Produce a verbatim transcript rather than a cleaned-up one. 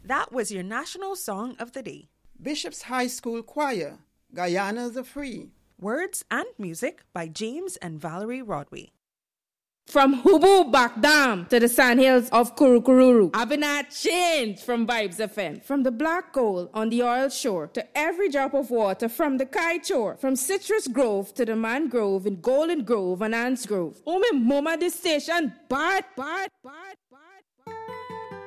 That was your national song of the day. Bishop's High School Choir, Guyana the Free. Words and music by James and Valerie Rodway. From Hubu Bakdam to the sandhills of Kurukururu, Abinat changed from Vibes F M. From the black gold on the oil shore to every drop of water from the Kaichor. From Citrus Grove to the Mangrove in Golden Grove and Ants Grove. Oh, me mama, this station bad, bad, bad.